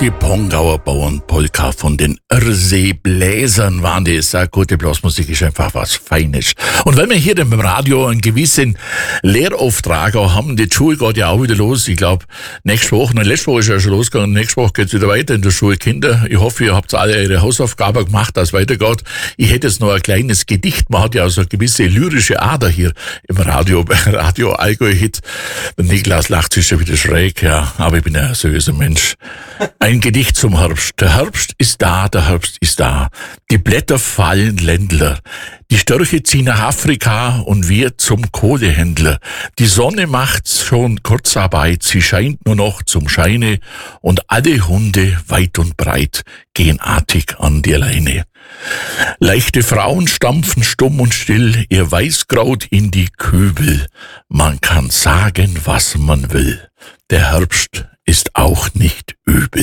Die Pongauer Bauernpolka von den Irrsee-Bläsern waren das. Gute Blasmusik ist einfach was Feines. Und wenn wir hier dann beim Radio einen gewissen Lehrauftrag auch haben, die Schule geht ja auch wieder los. Ich glaube, letzte Woche ist ja schon losgegangen, nächste Woche geht es wieder weiter in der Schule. Kinder, ich hoffe, ihr habt alle eure Hausaufgaben gemacht, dass es weitergeht. Ich hätte jetzt noch ein kleines Gedicht. Man hat ja auch so eine gewisse lyrische Ader hier im Radio, bei Radio Allgäu-Hit. Der Niklas lacht sich schon wieder schräg, ja, aber ich bin ja ein seriöser Mensch. Ein Gedicht zum Herbst. Der Herbst ist da, der Herbst ist da. Die Blätter fallen Ländler. Die Störche ziehen nach Afrika und wir zum Kohlehändler. Die Sonne macht schon Kurzarbeit, sie scheint nur noch zum Scheine und alle Hunde weit und breit gehen artig an die Leine. Leichte Frauen stampfen stumm und still ihr Weißkraut in die Kübel. Man kann sagen, was man will. Der Herbst ist auch nicht übel.